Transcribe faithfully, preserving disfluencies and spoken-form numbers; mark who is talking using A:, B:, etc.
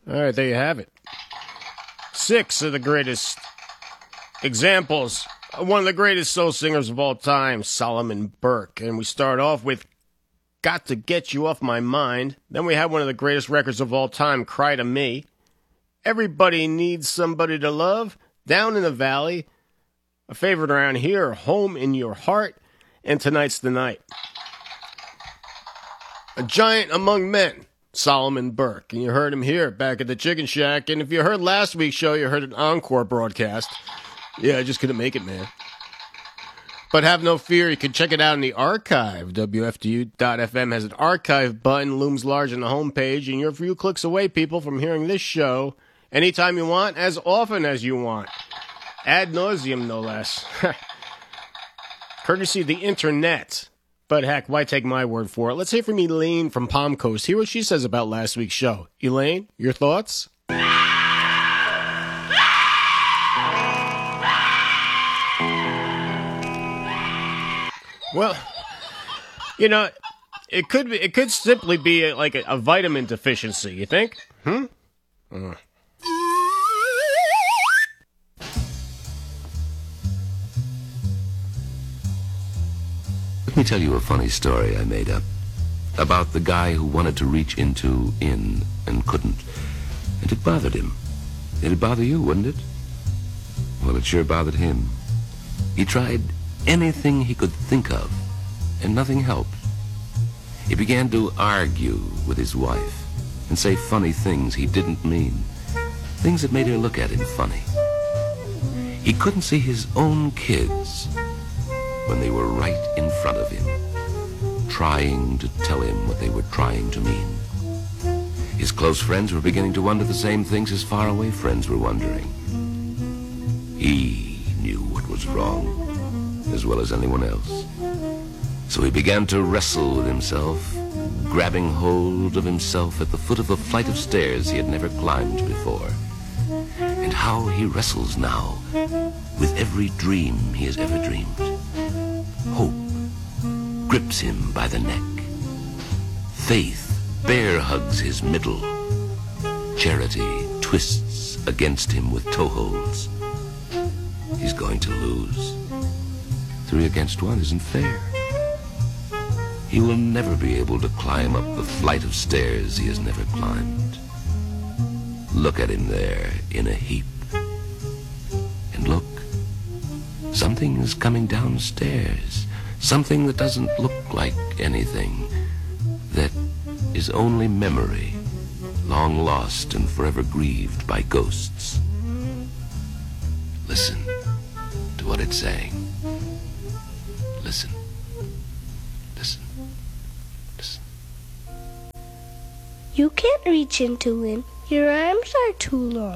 A: All right, there you have it. Six of the greatest examples of one of the greatest soul singers of all time, Solomon Burke. And we start off with Got to Get You Off My Mind. Then we have one of the greatest records of all time, Cry to Me. Everybody Needs Somebody to Love, Down in the Valley. A favorite around here, Home in Your Heart, and Tonight's the Night. A giant among men, Solomon Burke. And you heard him here back at the Chicken Shack. And if you heard last week's show, you heard an encore broadcast. Yeah, I just couldn't make it, man. But have no fear, you can check it out in the archive. W F D U dot F M has an archive button, looms large on the homepage, and you're a few clicks away, people, from hearing this show anytime you want, as often as you want. Ad nauseum, no less. Courtesy of the internet. But heck, why take my word for it? Let's hear from Elaine from Palm Coast. Hear what she says about last week's show. Elaine, your thoughts? Well, you know, it could be, it could simply be a, like a, a vitamin deficiency. You think? Hmm. Uh.
B: Let me tell you a funny story I made up about the guy who wanted to reach into in and couldn't. And it bothered him. It'd bother you, wouldn't it? Well, it sure bothered him. He tried anything he could think of, and nothing helped. He began to argue with his wife and say funny things he didn't mean, things that made her look at him funny. He couldn't see his own kids when they were right in front of him, trying to tell him what they were trying to mean. His close friends were beginning to wonder the same things his faraway friends were wondering. He knew what was wrong as well as anyone else. So he began to wrestle with himself, grabbing hold of himself at the foot of a flight of stairs he had never climbed before. And how he wrestles now with every dream he has ever dreamed. Hope grips him by the neck. Faith bear hugs his middle. Charity twists against him with toeholds. He's going to lose. Three against one isn't fair. He will never be able to climb up the flight of stairs he has never climbed. Look at him there in a heap. And look, something is coming downstairs. Something that doesn't look like anything. That is only memory, long lost and forever grieved by ghosts. Listen to what it's saying. Listen. Listen. Listen.
C: You can't reach into him. Your arms are too long.